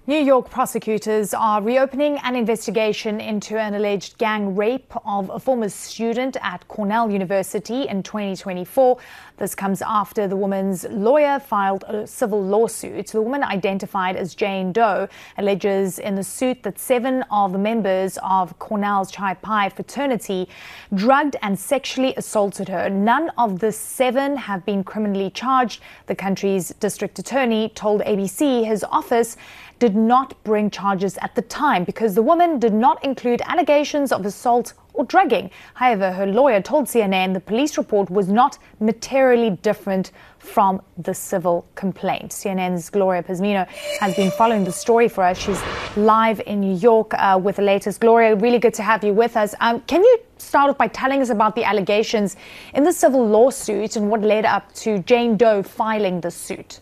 New York prosecutors are reopening an investigation into an alleged gang rape of a former student at Cornell University in 2024. This comes after the woman's lawyer filed a civil lawsuit. The woman, identified as Jane Doe, alleges in the suit that 7 of the members of Cornell's Chi Pi fraternity drugged and sexually assaulted her. None of the 7 have been criminally charged. The country's district attorney told ABC his office did not bring charges at the time because the woman did not include allegations of assault or drugging. However, her lawyer told CNN the police report was not materially different from the civil complaint. CNN's Gloria Pazmino has been following the story for us. She's live in New York with the latest. Gloria, really good to have you with us. Can you start off by telling us about the allegations in the civil lawsuit and what led up to Jane Doe filing the suit?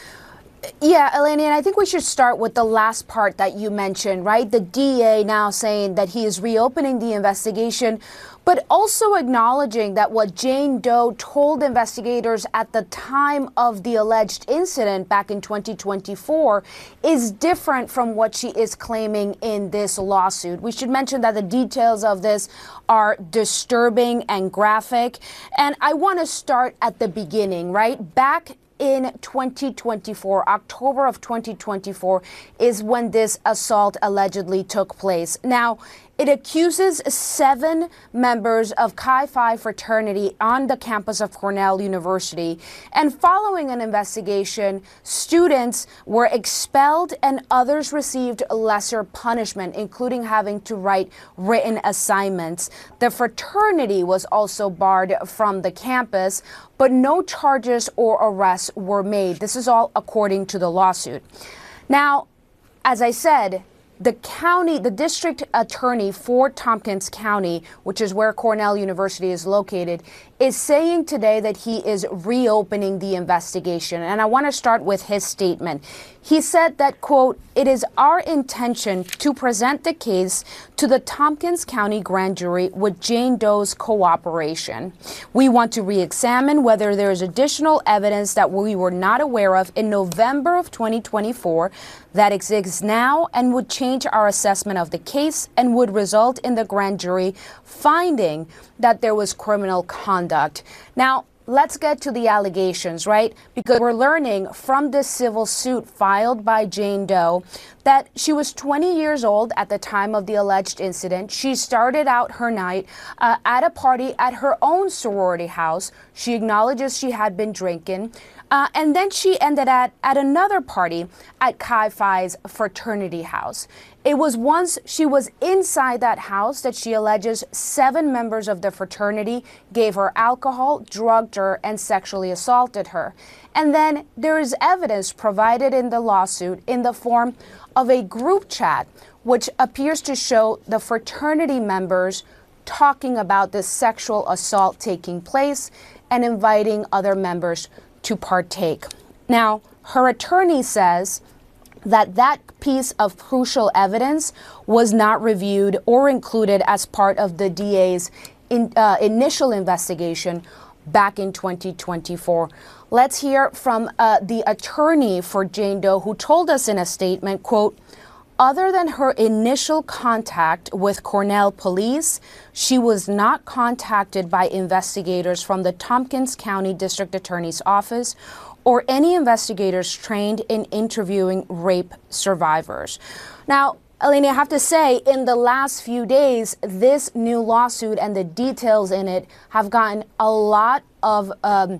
Yeah, Eleni, and I think we should start with the last part that you mentioned, right? The DA now saying that he is reopening the investigation, but also acknowledging that what Jane Doe told investigators at the time of the alleged incident back in 2024 is different from what she is claiming in this lawsuit. We should mention that the details of this are disturbing and graphic. And I want to start at the beginning, right? Back in 2024, October of 2024, is when this assault allegedly took place. Now, it accuses 7 members of Chi Phi fraternity on the campus of Cornell University. And following an investigation, students were expelled and others received lesser punishment, including having to write written assignments. The fraternity was also barred from the campus, but no charges or arrests were made. This is all according to the lawsuit. Now, as I said, the district attorney for Tompkins County, which is where Cornell University is located, is saying today that he is reopening the investigation. And I want to start with his statement. He said that, quote, "It is our intention to present the case to the Tompkins County grand jury with Jane Doe's cooperation. We want to re-examine whether there is additional evidence that we were not aware of in November of 2024 that exists now and would change our assessment of the case and would result in the grand jury finding that there was criminal conduct." Now, let's get to the allegations, right? Because we're learning from this civil suit filed by Jane Doe that she was 20 years old at the time of the alleged incident. She started out her night at a party at her own sorority house. She acknowledges she had been drinking. And then she ended at another party at Chi Phi's fraternity house. It was once she was inside that house that she alleges 7 members of the fraternity gave her alcohol, drugged her, and sexually assaulted her. And then there is evidence provided in the lawsuit in the form of a group chat, which appears to show the fraternity members talking about this sexual assault taking place and inviting other members to partake. Now, her attorney says that piece of crucial evidence was not reviewed or included as part of the DA's initial investigation back in 2024. Let's hear from the attorney for Jane Doe, who told us in a statement, quote, "Other than her initial contact with Cornell police, she was not contacted by investigators from the Tompkins County District Attorney's Office or any investigators trained in interviewing rape survivors." Now, Eleni, I have to say, in the last few days, this new lawsuit and the details in it have gotten a lot of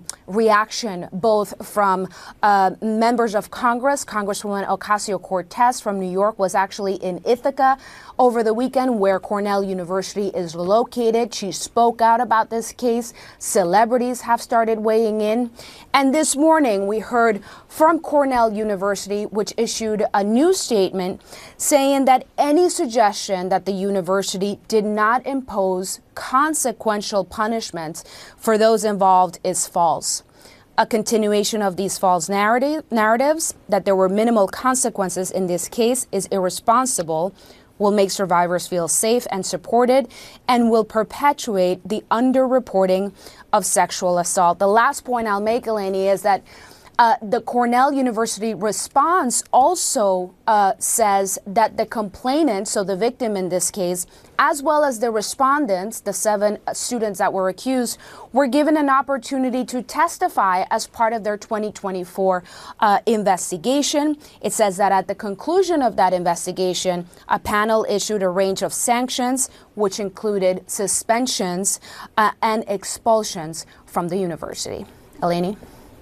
reaction, both from members of Congress. Congresswoman Ocasio-Cortez from New York was actually in Ithaca over the weekend, where Cornell University is located. She spoke out about this case. Celebrities have started weighing in. And this morning, we heard from Cornell University, which issued a new statement saying that any suggestion that the university did not impose consequential punishments for those involved is false. A continuation of these false narratives that there were minimal consequences in this case is irresponsible, will make survivors feel safe and supported, and will perpetuate the underreporting of sexual assault. The last point I'll make, Eleni, is that The Cornell University response also says that the complainant, so the victim in this case, as well as the respondents, the 7 students that were accused, were given an opportunity to testify as part of their 2024 investigation. It says that at the conclusion of that investigation, a panel issued a range of sanctions, which included suspensions and expulsions from the university. Eleni?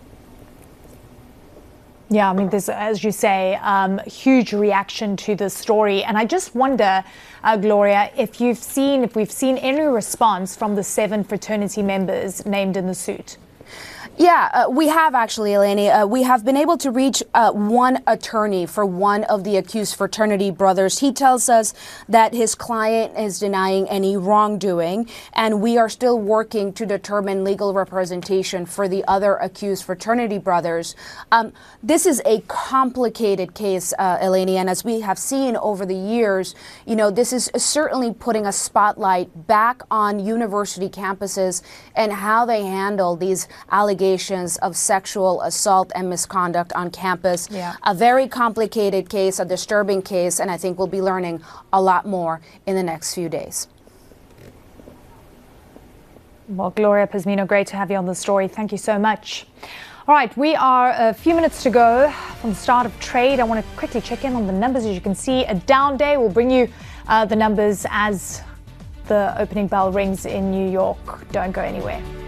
Yeah, I mean, there's, as you say, huge reaction to this story. And I just wonder, Gloria, if we've seen any response from the 7 fraternity members named in the suit. Yeah, we have actually, Eleni. We have been able to reach one attorney for one of the accused fraternity brothers. He tells us that his client is denying any wrongdoing, and we are still working to determine legal representation for the other accused fraternity brothers. This is a complicated case, Eleni, and as we have seen over the years, you know, this is certainly putting a spotlight back on university campuses and how they handle these allegations of sexual assault and misconduct on campus. Yeah. A very complicated case, a disturbing case, and I think we'll be learning a lot more in the next few days. Well, Gloria Pazmino, great to have you on the story. Thank you so much. All right, we are a few minutes to go from the start of trade. I want to quickly check in on the numbers. As you can see, a down day. We'll bring you the numbers as the opening bell rings in New York. Don't go anywhere.